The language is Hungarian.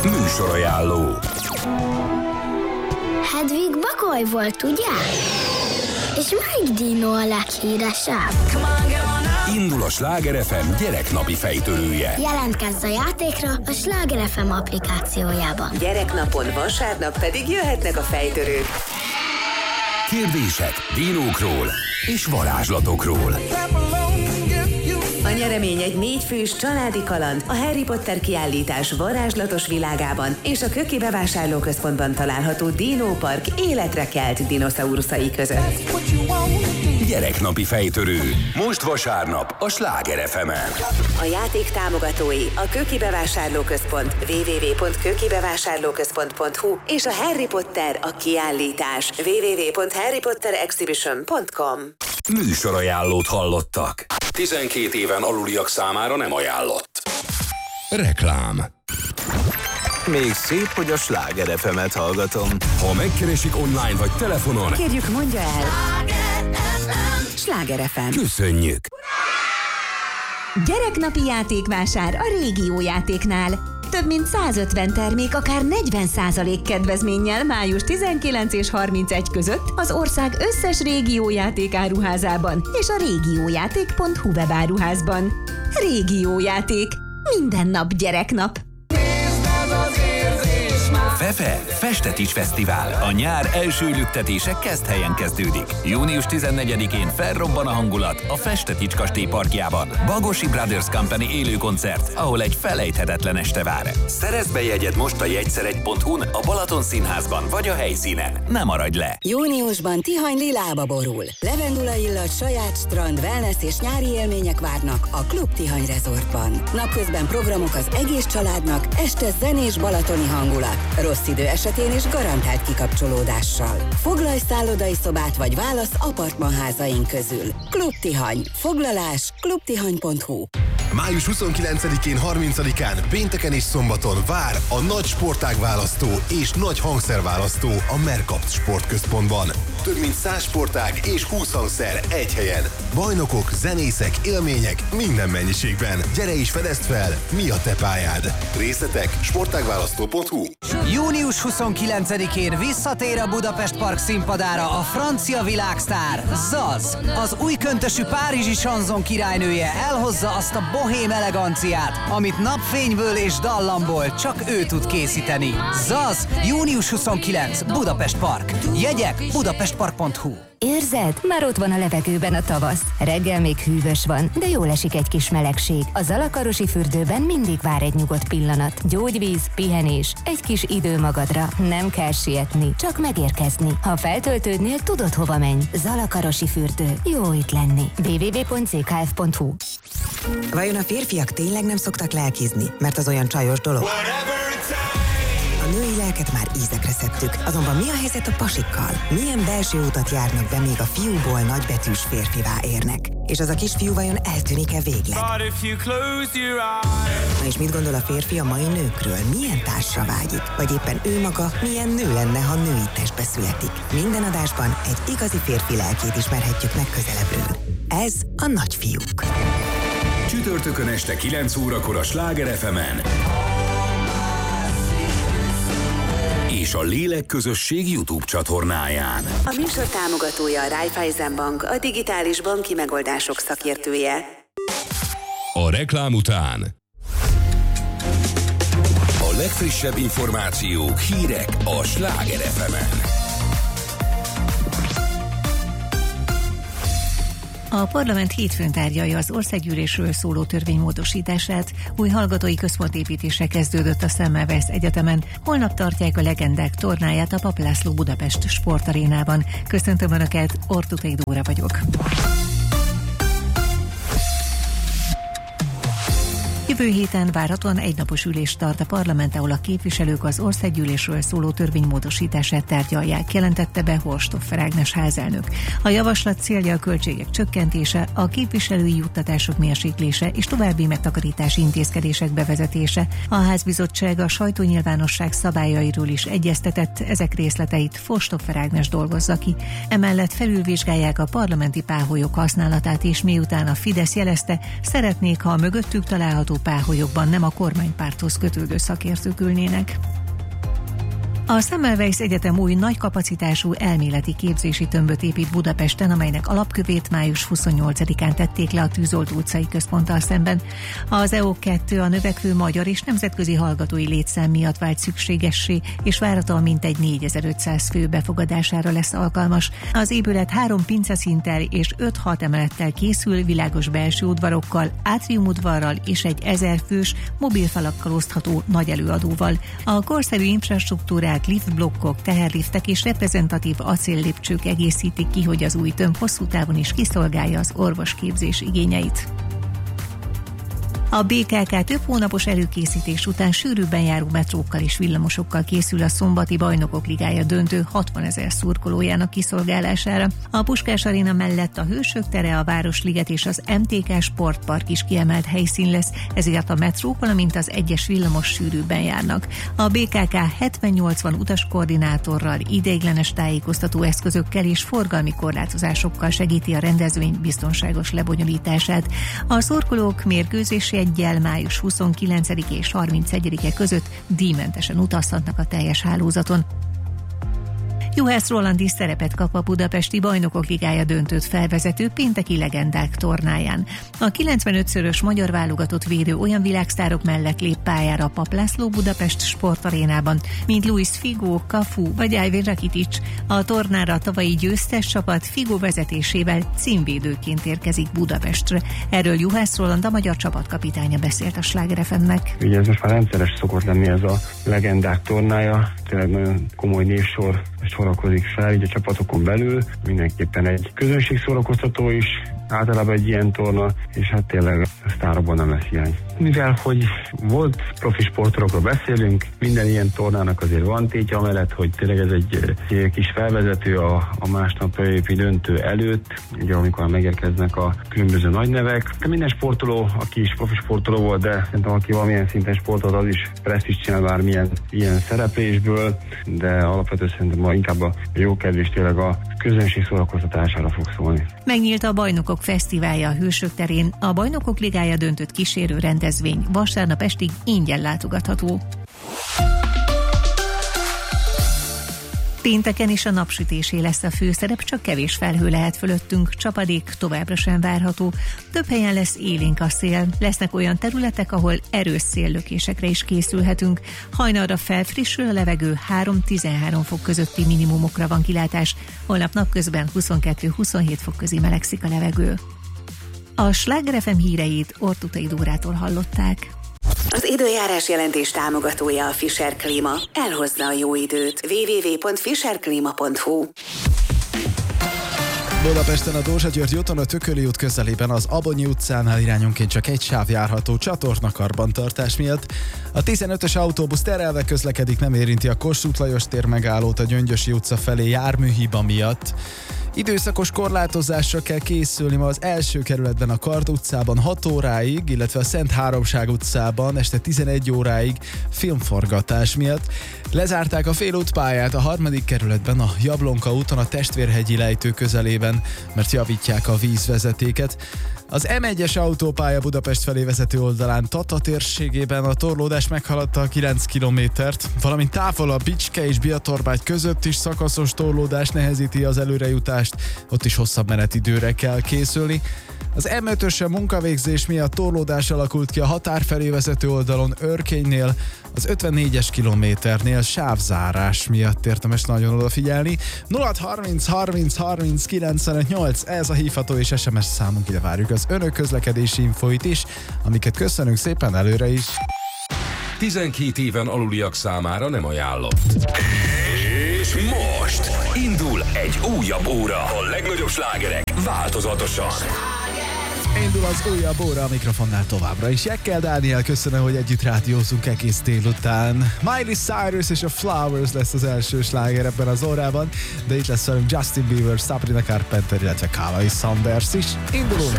Műsorajánló. Hedvig Bagoly volt, ugye? És melyik dino a leghíresebb? Indul a Sláger FM gyereknapi fejtörője. Jelentkezz a játékra a Sláger FM applikációjában. Gyereknapon vasárnap pedig jöhetnek a fejtörők. Kérdések dinókról és varázslatokról. A nyeremény egy 4 fős családi kaland a Harry Potter kiállítás varázslatos világában és a Köki bevásárlóközpontban található Dino Park életre kelt dinoszauruszai között. Gyereknapi fejtörő. Most vasárnap a Sláger FM-en. A játék támogatói a Köki bevásárlóközpont www.kökibevásárlóközpont.hu és a Harry Potter a kiállítás www.harrypotterexhibition.com. Műsorajánlót hallottak. 12 éven aluliak számára nem ajánlott. Reklám. Még szép, hogy a Sláger FM-et hallgatom. Ha megkeresik online vagy telefonon, Kérjük, mondja el! Sláger FM. köszönjük! Gyereknapi játékvásár a Régió játéknál. Több mint 150 termék akár 40% kedvezménnyel május 19 és 31 között az ország összes Régió játékáruházában és a régiójáték.hu webáruházban. Régió játék. Minden nap gyereknap. Fefe Festetics Fesztivál. A nyár első lüktetése Keszthelyen kezdődik. Június 14-én felrobban a hangulat a Festetics kastély parkjában. Bagosi Brothers Company élő koncert, ahol egy felejthetetlen este vár. Szerezd be jegyed most a jegyszeregy.hu-n, a Balaton Színházban vagy a helyszínen. Ne maradj le! Júniusban Tihany lilába borul. Levendula illat, saját strand, wellness és nyári élmények várnak a Klub Tihany Resortban. Napközben programok az egész családnak, este zenés balatoni hangulat. Rossz idő esetén is garantált kikapcsolódással. Foglalj szállodai szobát vagy válasz apartmanházaink közül. Klub Tihany. Foglalás klubtihany.hu. Május 29-én, 30-án, pénteken és szombaton vár a nagy sportágválasztó és nagy hangszerválasztó a Mercapt Sportközpontban. Több mint 100 sportág és 20 hangszer egy helyen. Bajnokok, zenészek, élmények minden mennyiségben. Gyere és fedezd fel, mi a te pályád. Részletek sportágválasztó.hu. Június 29-én visszatér a Budapest Park színpadára a francia világsztár, Zaz. Az új köntösű párizsi sanzon királynője elhozza azt a bohém eleganciát, amit napfényből és dallamból csak ő tud készíteni. Zaz, június 29, Budapest Park. Jegyek budapestpark.hu. Érzed? Már ott van a levegőben a tavasz. Reggel még hűvös van, de jól esik egy kis melegség. A Zalakarosi fürdőben mindig vár egy nyugodt pillanat. Gyógyvíz, pihenés, egy kis idő magadra. Nem kell sietni, csak megérkezni. Ha feltöltődnél, tudod hova menj. Zalakarosi fürdő. Jó itt lenni. www.ckf.hu. Vajon a férfiak tényleg nem szoktak lelkizni, mert az olyan csajos dolog? A női lelket már ízekre szedtük, azonban mi a helyzet a pasikkal? Milyen belső utat járnak be, még a fiúból nagybetűs férfivá érnek? És az a kisfiú vajon eltűnik-e végleg? Na és mit gondol a férfi a mai nőkről? Milyen társra vágyik? Vagy éppen ő maga milyen nő lenne, ha női testbe születik? Minden adásban egy igazi férfi lelkét ismerhetjük meg közelebbről. Ez a Nagyfiúk. Csütörtökön este 9 órakor a Sláger FM-en. És a Lélekközösség YouTube csatornáján. A műsor támogatója a Raiffeisen Bank, a digitális banki megoldások szakértője. A reklám után a legfrissebb információk, hírek a Sláger FM-en. A parlament hétfőn tárgyalja az országgyűlésről szóló törvénymódosítását. Új hallgatói központépítése kezdődött a Semmelweis Egyetemen. Holnap tartják a legendák tornáját a Papp László Budapest Sportarénában. Köszöntöm Önöket, Ortutai Dóra vagyok. Jövő héten várhatóan egynapos ülést tart a parlament, ahol a képviselők az országgyűlésről szóló törvénymódosítását tárgyalják, jelentette be Horstoffer Ágnes házelnök. A javaslat célja a költségek csökkentése, a képviselői juttatások mérséklése és további megtakarítási intézkedések bevezetése. A házbizottság a sajtónyilvánosság szabályairól is egyeztetett, ezek részleteit Horstoffer Ágnes dolgozza ki. Emellett felülvizsgálják a parlamenti páholyok használatát, és miután a Fidesz jelezte, szeretnék, ha a mögöttük található páholyokban nem a kormánypárthoz kötődő szakértők ülnének. A Semmelweis Egyetem új nagykapacitású elméleti képzési tömböt épít Budapesten, amelynek alapkövét május 28-án tették le a Tűzoltó utcai központtal szemben. Az EO2 a növekvő magyar és nemzetközi hallgatói létszám miatt vált szükségessé, és várhatóan mintegy 4500 fő befogadására lesz alkalmas. Az épület 3 pinceszinttel és 5-6 emelettel készül, világos belső udvarokkal, átriumudvarral és egy 1000 fős mobilfalakkal osztható nagy előadóval. A korszerű infrastruktúrát liftblokkok, teherliftek és reprezentatív acéllépcsők egészítik ki, hogy az új tömb hosszú távon is kiszolgálja az orvosképzés igényeit. A BKK több hónapos előkészítés után sűrűbben járó metrókkal és villamosokkal készül a szombati Bajnokok Ligája döntő 60 000 szurkolójának kiszolgálására. A Puskás Aréna mellett a Hősök tere, a Városliget és az MTK Sportpark is kiemelt helyszín lesz, ezért a metrók, valamint az egyes villamos sűrűbben járnak. A BKK 70-80 utaskoordinátorral, ideiglenes tájékoztató eszközökkel és forgalmi korlátozásokkal segíti a rendezvény biztonságos lebonyolítását. A szurkolók mérkőzési eggyel május 29 és 31-e között díjmentesen utazhatnak a teljes hálózaton. Juhász Roland is szerepet kap a Budapesti Bajnokok Ligája döntőt felvezető pénteki legendák tornáján. A 95-szörös magyar válogatott védő olyan világsztárok mellett lép pályára a Papp László Budapest sportarénában, mint Luis Figo, Cafu vagy Ivan Rakitic. A tornára a tavalyi győztes csapat Figo vezetésével címvédőként érkezik Budapestre. Erről Juhász Roland, a magyar csapatkapitánya beszélt a Sláger FM-nek. Ugye ez most már rendszeres szokott lenni ez a legendák tornája, tényleg nagyon komoly névsor sorakozik fel így a csapatokon belül, mindenképpen egy közönségszórakoztató is, általában egy ilyen torna, és hát tényleg a sztárokban nem lesz hiány. Mivel, hogy volt profi sportolókról beszélünk, minden ilyen tornának azért van tétje amellett, hogy tényleg ez egy kis felvezető a másnapi döntő előtt, ugye amikor megérkeznek a különböző nagy nevek. De minden sportoló, aki is profi sportoló volt, de szerintem aki valamilyen szinten sportolt, az is presztízs csinál bármilyen ilyen szereplésből, de alapvetően szerintem inkább a jókedvés tényleg a közönség szórakoztatására fog szólni. Megnyílt a Bajnokok Fesztiválja a Hősök terén, a Bajnokok Ligája döntőt kísérő rendezvény vasárnap estig ingyen látogatható. Pénteken is a napsütésé lesz a főszerep, csak kevés felhő lehet fölöttünk, csapadék továbbra sem várható. Több helyen lesz élénk a szél, lesznek olyan területek, ahol erős széllökésekre is készülhetünk. Hajnalra felfrissül a levegő, 3-13 fok közötti minimumokra van kilátás, holnap napközben 22-27 fok közé melegszik a levegő. A Sláger FM híreit Ortutai Dórától hallották. Az időjárás jelentés támogatója a Fischer Klíma. Elhozza a jó időt. www.fischerklima.hu. Budapesten a Dózsa György úton, a Tököli út közelében az Abonyi utcánál irányonként csak egy sáv járható csatornakarbantartás miatt. A 15-ös autóbusz terelve közlekedik, nem érinti a Kossuth Lajos tér megállót a Gyöngyösi utca felé járműhiba miatt. Időszakos korlátozásra kell készülni ma az első kerületben a Kard utcában 6 óráig, illetve a Szent Háromság utcában este 11 óráig filmforgatás miatt. Lezárták a félútpályát a 3. kerületben a Jablonka úton a Testvérhegyi lejtő közelében, mert javítják a vízvezetéket. Az M1-es autópálya Budapest felé vezető oldalán Tata térségében a torlódás meghaladta a 9 kilométert, valamint távol a Bicske és Biatorbágy között is szakaszos torlódás nehezíti az előrejutást, ott is hosszabb menetidőre kell készülni. Az M5-ös munkavégzés miatt torlódás alakult ki a határ felé vezető oldalon Örkénynél, az 54-es kilométernél sávzárás miatt érdemes nagyon odafigyelni. 0630 30 30 958, ez a hívható és SMS számunk, ide várjuk az önök közlekedési infoit is, amiket köszönünk szépen előre is. 12 éven aluliak számára nem ajánlott. És most indul egy újabb óra. A legnagyobb slágerek változatosan. Indul az újabb óra, a mikrofonnál továbbra is. Jekkel Dániel, köszönöm, hogy együtt rádiózunk egész délután. Miley Cyrus és a Flowers lesz az első sláger ebben az órában, de itt lesz velünk Justin Bieber, Sabrina Carpenter, illetve Kálai Sanders is. Indulunk!